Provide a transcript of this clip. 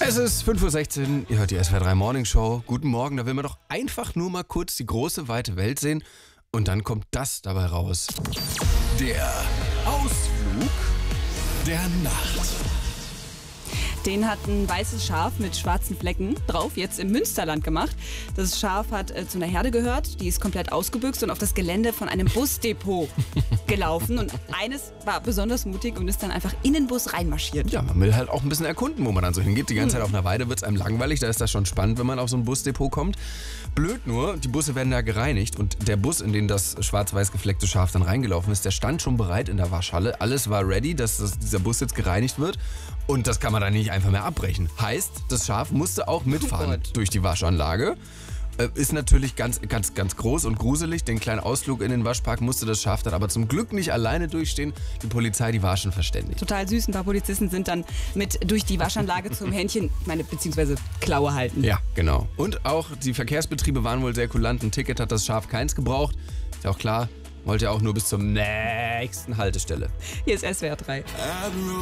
Es ist 5:16 Uhr, ihr hört die SWR 3 Morning Show. Guten Morgen, da will man doch einfach nur mal kurz die große, weite Welt sehen und dann kommt das dabei raus. Der Ausflug der Nacht. Den hat ein weißes Schaf mit schwarzen Flecken drauf jetzt im Münsterland gemacht. Das Schaf hat zu einer Herde gehört, die ist komplett ausgebüxt und auf das Gelände von einem Busdepot gelaufen. Und eines war besonders mutig und ist dann einfach in den Bus reinmarschiert. Ja, man will halt auch ein bisschen erkunden, wo man dann so hingeht. Die ganze Zeit auf einer Weide wird es einem langweilig, da ist das schon spannend, wenn man auf so ein Busdepot kommt. Blöd nur, die Busse werden da gereinigt und der Bus, in den das schwarz-weiß gefleckte Schaf dann reingelaufen ist, der stand schon bereit in der Waschhalle. Alles war ready, dass dieser Bus jetzt gereinigt wird und das kann man dann nicht einfach mehr abbrechen. Heißt, das Schaf musste auch mitfahren durch die Waschanlage. Ist natürlich ganz groß und gruselig. Den kleinen Ausflug in den Waschpark musste das Schaf dann aber zum Glück nicht alleine durchstehen. Die Polizei, die war schon verständigt. Total süß, ein paar Polizisten sind dann mit durch die Waschanlage zum Händchen, beziehungsweise Klaue halten. Ja, genau. Und auch die Verkehrsbetriebe waren wohl sehr kulant. Ein Ticket hat das Schaf keins gebraucht. Ist ja auch klar, wollte ja auch nur bis zur nächsten Haltestelle. Hier ist SWR 3.